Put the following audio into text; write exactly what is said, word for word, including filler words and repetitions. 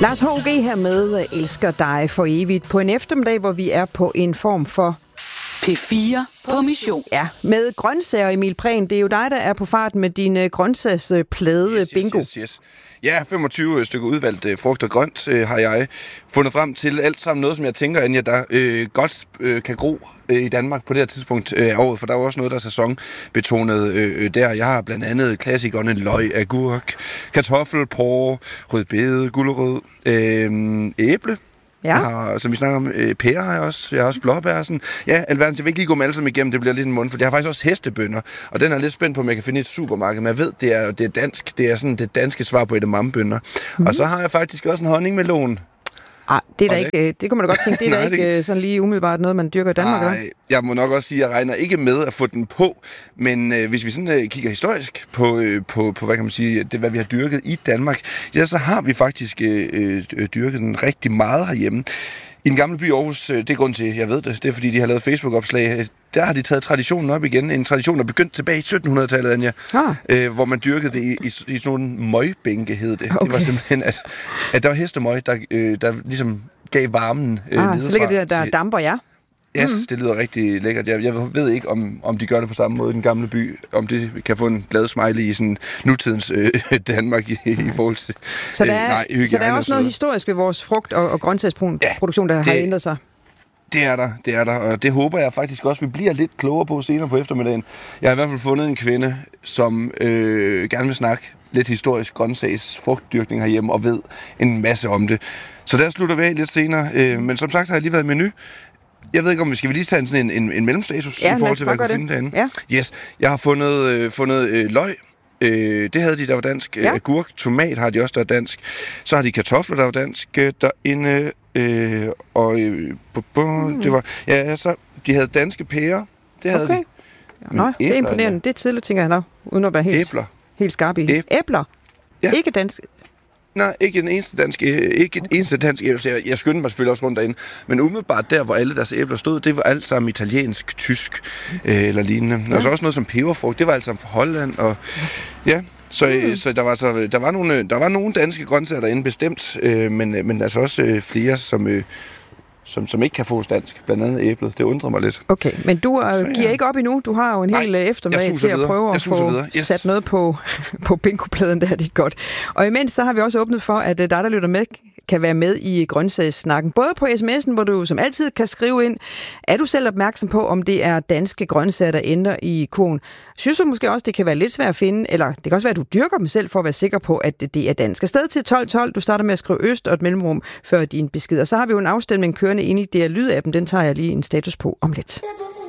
Lars H G her med Elsker dig for evigt på en eftermiddag, hvor vi er på en form for P fire på mission. Ja, med grøntsager, Emil Prehn. Det er jo dig, der er på farten med din grøntsagsplade yes, bingo. Yes, yes, yes. Ja, femogtyve stykker udvalgt øh, frugt og grønt øh, har jeg fundet frem til. Alt sammen noget, som jeg tænker, Anja, der øh, godt øh, kan gro øh, i Danmark på det her tidspunkt øh, af året, for der er jo også noget, der er sæsonbetonet øh, der. Jeg har blandt andet klassikerne løg, agurk, kartoffel, porre, rødbede, gulerod, øh, æble. Ja. Jeg har, som vi snakker om, øh, pære har jeg også. Jeg har også blåbær. Sådan. Ja, alverdens. Jeg vil ikke lige gå med alle sammen igennem, det bliver lidt en mund, for jeg har faktisk også hestebønner. Og den er lidt spændt på, om jeg kan finde et supermarked. Men jeg ved, det er, det er dansk. Det er sådan det danske svar på edamamebønner. Mm. Og så har jeg faktisk også en honningmelon. Ah, det, er da ikke, det kunne man da godt tænke, det er da ikke det... sådan lige umiddelbart noget, man dyrker i Danmark, eller? Nej, jeg må nok også sige, at jeg regner ikke med at få den på, men øh, hvis vi sådan øh, kigger historisk på, øh, på, på, hvad kan man sige, det, hvad vi har dyrket i Danmark, ja, så har vi faktisk øh, øh, dyrket den rigtig meget herhjemme. I den gamle by Aarhus, det er grund til, jeg ved det, det er fordi, de har lavet Facebook-opslag. Der har de taget traditionen op igen. En tradition, der begyndte tilbage i sytten hundrede-tallet, Anja, ah. øh, hvor man dyrkede det i, i, i sådan nogle møgbænke, hed det. Okay. Det var simpelthen, at, at der var hestemøg, der, øh, der ligesom gav varmen øh, ah, så ligger det der, der damper, ja? Ja, yes, mm. det lyder rigtig lækkert. Jeg, jeg ved ikke, om, om de gør det på samme måde i den gamle by, om det kan få en glad smiley i sådan nutidens øh, Danmark i, i forhold til Så der er, øh, nej, så der er også noget historisk ved vores frugt- og, og grøntsagsproduktion, der ja, har ændret sig? Det er der, det er der, og det håber jeg faktisk også, vi bliver lidt klogere på senere på eftermiddagen. Jeg har i hvert fald fundet en kvinde, som øh, gerne vil snakke lidt historisk grøntsags frugtdyrkning herhjemme, og ved en masse om det. Så der slutter vi af lidt senere, øh, men som sagt har jeg lige været i menu. Jeg ved ikke, om vi skal vi lige tage sådan en, en, en mellemstatus ja, i forhold til, hvad jeg kan finde derinde. Ja. Yes, jeg har fundet, øh, fundet øh, løg. Øh, det havde de, der var dansk. Ja. Agurk, tomat har de også, der er dansk. Så har de kartofler, der var dansk derinde. Øh, og øh, bu, bu, mm. det var... Ja, så de havde danske pærer. Det havde okay. de. Nå, æbler, det er imponerende. Det er tidligt, tænker jeg nok, uden at være helt, æbler. helt skarp i. Æb- Æbler? Ja. Ikke dansk... Nej, ikke en eneste dansk, ikke et okay. eneste dansk æble. Jeg, jeg skyndte mig selvfølgelig også rundt derinde. Men umiddelbart der, hvor alle deres æbler stod, det var alt sammen italiensk, tysk øh, eller lignende. Ja. Og så også noget som peberfrugt, det var alt sammen fra Holland. Og, ja, så, mm. så, der, var så der var nogle, der var nogle danske grøntsager derinde bestemt, øh, men, men altså også øh, flere, som... Øh, Som, som ikke kan få dansk, blandt andet æblet. Det undrer mig lidt. Okay, men du uh, så, ja. giver ikke op endnu. Du har jo en Nej, hel eftermiddag til at videre. prøve at få yes. sat noget på, på bingopladen, der er det godt. Og imens så har vi også åbnet for, at uh, dig, der lytter med, kan være med i grøntsagssnakken. Både på sms'en, hvor du som altid kan skrive ind, er du selv opmærksom på, om det er danske grøntsager, der ender i kurven. Synes du måske også, det kan være lidt svært at finde, eller det kan også være, at du dyrker dem selv for at være sikker på, at det er dansk. Afsted til tolv tolv. Du starter med at skrive øst og et mellemrum før din besked. Og så har vi jo en afstemning kørende inde i det her lydappen. Den tager jeg lige en status på om lidt.